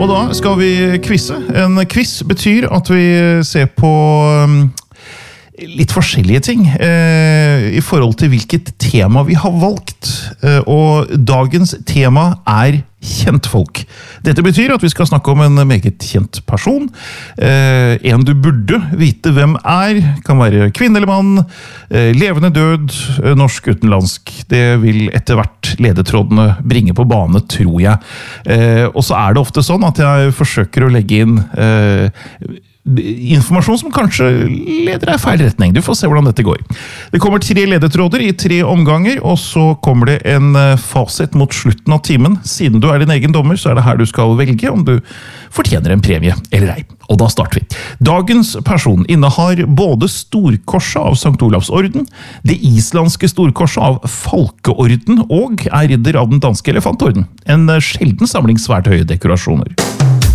Og da skal vi quizze. En quiz betyr at vi ser på litt forskjellige ting i forhold til hvilket tema vi har valgt. Og dagens tema kjentfolk. Dette betyr at vi skal snakke om en meget kjent person. En du burde vite hvem kan være kvinne eller mann, levende død, norsk utenlandsk. Det vil etter hvert ledetrådene bringe på bane, tror jeg. Og så det ofte sånn at jeg forsøker å legge inn informasjon som kanskje leder deg i feil retning. Du får se hvordan dette går. Det kommer 3 ledetråder i 3 omganger, og så kommer det en fasit mot slutten av timen. Siden du din egen dommer, så det her du skal velge om du fortjener en premie eller ei. Og da starter vi. Dagens person innehar både storkorset av Sankt Olavs orden, det islandske storkorset av Falkeorden og ridder av den danske elefantorden. En sjelden samling svært høye dekorasjoner.